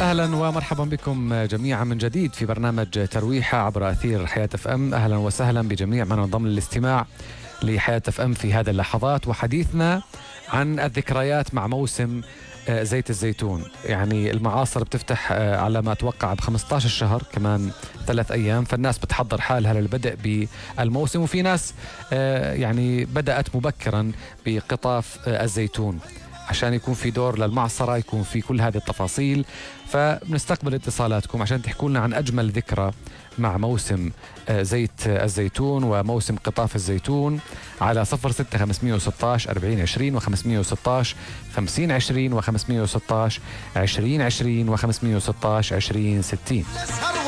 أهلا ومرحبا بكم جميعا من جديد في برنامج ترويحة عبر أثير حياة اف ام. أهلا وسهلا بجميع من انضم للاستماع لحياة اف ام في هذه اللحظات، وحديثنا عن الذكريات مع موسم زيت الزيتون. يعني المعاصر بتفتح على ما أتوقع ب15 شهر، كمان 3 أيام، فالناس بتحضر حالها للبدء بالموسم، وفي ناس يعني بدأت مبكرا بقطاف الزيتون عشان يكون في دور للمعصرة، يكون في كل هذه التفاصيل. فبنستقبل اتصالاتكم عشان تحكوا لنا عن أجمل ذكرى مع موسم زيت الزيتون وموسم قطاف الزيتون على 06 516 40 20 و516 50 20 و516 20 20 و516 20 60.